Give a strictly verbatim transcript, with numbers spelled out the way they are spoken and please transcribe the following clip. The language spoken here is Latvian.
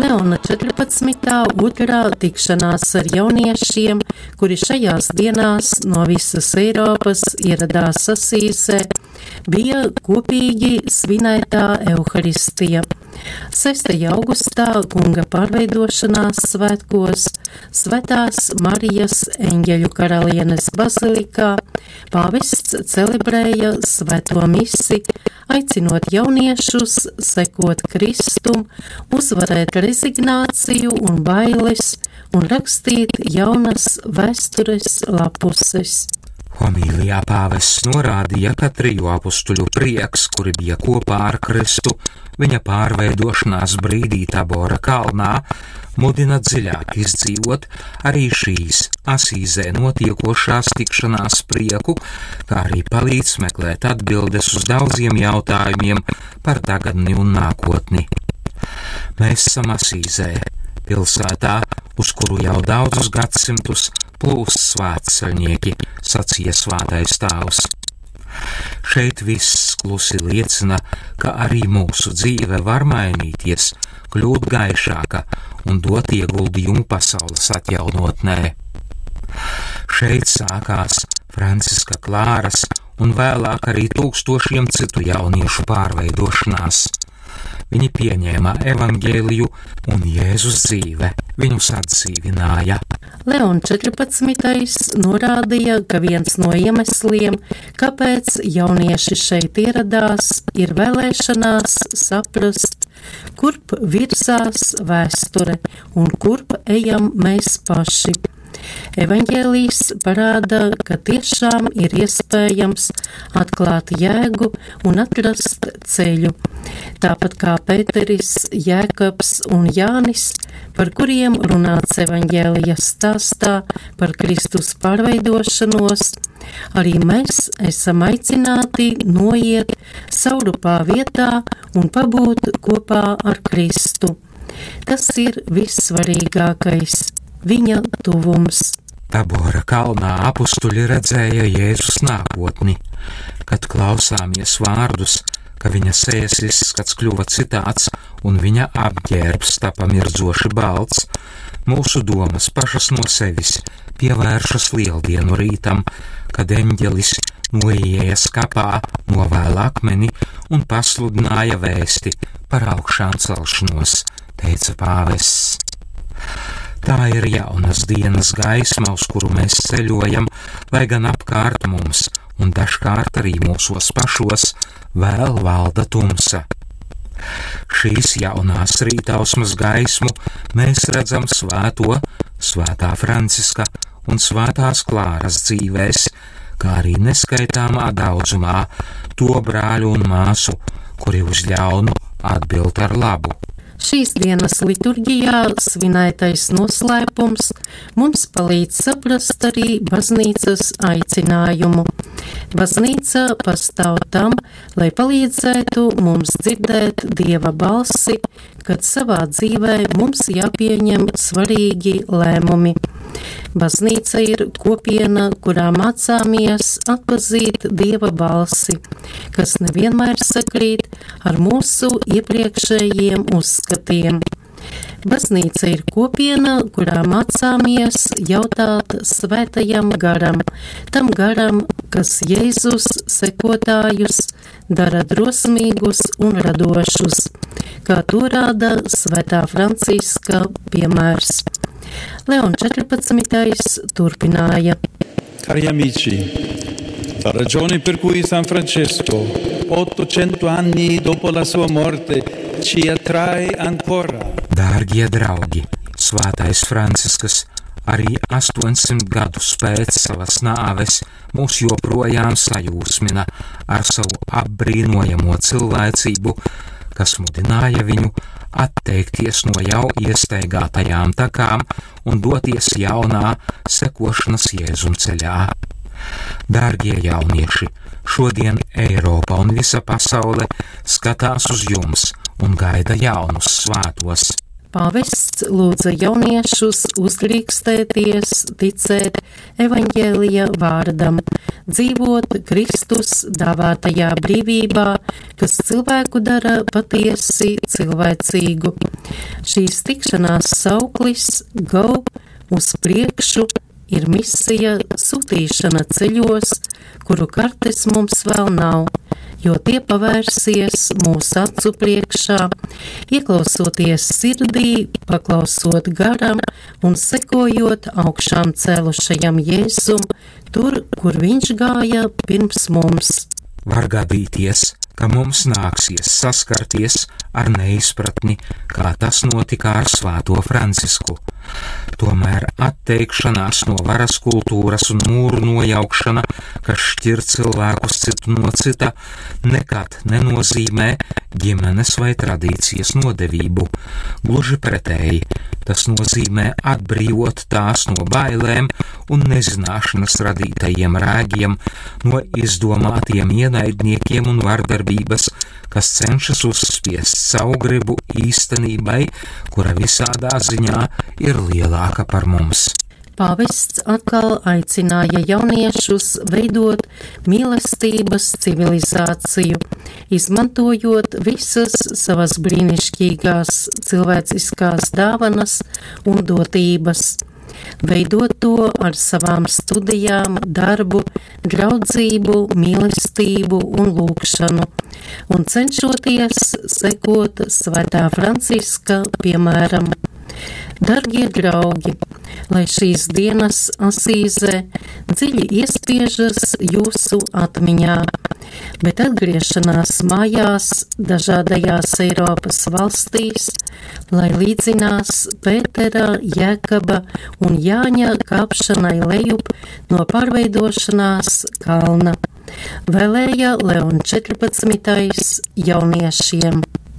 Leona četrpadsmitā otrā tikšanās ar jauniešiem, kuri šajās dienās no visas Eiropas ieradās Asīzē, bija kopīgi svinētā Euharistija. sestajā augustā kunga pārveidošanās svētkos Svētās Marijas eņģeļu karalienes bazilikā pāvests celebrēja svēto misi, aicinot jauniešus sekot Kristum, uzvarēt rezignāciju un bailes un rakstīt jaunas vēstures lapuses. Homīlijā pāvests norādīja, ka triju apustuļu prieks, kuri bija kopā ar Kristu, viņa pārveidošanās brīdī Tabora kalnā, mudina dziļāk izdzīvot arī šīs Asīzē notiekošās tikšanās prieku, kā arī palīdz meklēt atbildes uz daudziem jautājumiem par tagadni un nākotni. Mēs esam Asīzē, pilsētā, uz kuru jau daudzus gadsimtus plūst svētceļnieki, sacīja svētais tēvs. Šeit viss klusi liecina, ka arī mūsu dzīve var mainīties, kļūt gaišāka un dot ieguldījumu pasaules atjaunotnē. Šeit sākās Franciska Klāras un vēlāk arī tūkstošiem citu jauniešu pārveidošanās. Viņi pieņēma evaņģēliju un Jēzus dzīve viņus atdzīvināja. Leon četrpadsmitais norādīja, ka viens no iemesliem, kāpēc jaunieši šeit ieradās, ir vēlēšanās saprast, kurp virzās vēsture un kurp ejam mēs paši. Evaņģēlijs parāda, ka tiešām ir iespējams atklāt jēgu un atrast ceļu. Tāpat kā Pēteris, Jēkabs un Jānis, par kuriem runāts evaņģēlija stāstā par Kristus pārveidošanos, arī mēs esam aicināti noiet saurupā vietā un pabūt kopā ar Kristu. Tas ir vissvarīgākais. Viņa tuvums. Tabora kalnā apustuļi redzēja Jēzus nākotni, kad klausāmies vārdus, ka viņa sejas izskats kļuva citāds un viņa apģērbs tapa mirdzoši balts. Mūsu domas pašas no sevis pievēršas lieldienu rītam, kad eņģelis noieja skapā, novēla akmeni un pasludināja vēsti par augšām celšanos, teica pāvests. Tā ir jaunas dienas gaisma, uz kuru mēs ceļojam, lai gan apkārt mums un dažkārt arī mūsos pašos vēl valda tumsa. Šīs jaunās rītausmas gaismu mēs redzam svēto, svētā Franciska un svētās Klāras dzīvēs, kā arī neskaitāmā daudzumā to brāļu un māsu, kuri uz ļaunu atbild ar labu. Šīs dienas liturģijā svinētais noslēpums mums palīdz saprast arī baznīcas aicinājumu. Baznīca pastāv tam, lai palīdzētu mums dzirdēt Dieva balsi, kad savā dzīvē mums jāpieņem svarīgi lēmumi. Baznīca ir kopiena, kurā mācāmies atpazīt Dieva balsi, kas nevienmēr sakrīt ar mūsu iepriekšējiem uzskatiem. Baznīca ir kopiena, kurā mācāmies jautāt svētajam garam, tam garam, kas Jēzus sekotājus dara drosmīgus un radošus, kā to rāda svētā Franciska piemērs. Leon četrpadsmitais turpināja. Cari amici, la ragione per cui San Francesco, ottocento anni dopo la sua morte, ci attrae ancora. Dārgie draugi, svētais Franciskas arī astoņsimt gadus pēc savas nāves mūs joprojām sajūsmina ar savu apbrīnojamo cilvēcību, kas mudināja viņu atteikties no jau iestaigātajām takām un doties jaunā sekošanas Jēzum ceļā. Dārgie jaunieši, šodien Eiropa un visa pasaule skatās uz jums un gaida jaunus svētos. Pāvests lūdza jauniešus uzdrīkstēties, ticēt evaņģēlija vārdam, dzīvot Kristus dāvātajā brīvībā, kas cilvēku dara patiesi cilvēcīgu. Šīs tikšanās sauklis Go uz priekšu ir misija sūtīšana ceļos, kuru kartes mums vēl nav, jo tie pavērsies mūsu acu priekšā, ieklausoties sirdī, paklausot garam un sekojot augšām cēlušajam Jēzum, tur, kur viņš gāja pirms mums. Var gadīties, ka mums nāksies saskarties ar neizpratni, kā tas notika ar Svēto Francisku. Tomēr atteikšanās no varas kultūras un mūru nojaukšana, kas šķir cilvēkus citu no cita, nekad nenozīmē ģimenes vai tradīcijas nodevību. Gluži pretēji, tas nozīmē atbrīvot tās no bailēm un nezināšanas radītajiem rēgiem, no izdomātiem ienaidniekiem un vardarbības, kas cenšas uzspiest savu gribu īstenībai, kura visādā ziņā ir lielāka par mums. Pāvests atkal aicināja jauniešus veidot mīlestības civilizāciju, izmantojot visas savas brīnišķīgās cilvēciskās dāvanas un dotības. Veidot to ar savām studijām, darbu, draudzību, mīlestību un lūgšanu, un cenšoties sekot Svētā Franciska piemēram. Dargie draugi, lai šīs dienas Asīzē dziļi iespiežas jūsu atmiņā, bet atgriešanās mājās dažādajās Eiropas valstīs, lai līdzinās Pētera, Jēkaba un Jāņa kāpšanai lejup no pārveidošanās kalna. Vēlēja Leon četrpadsmitais jauniešiem.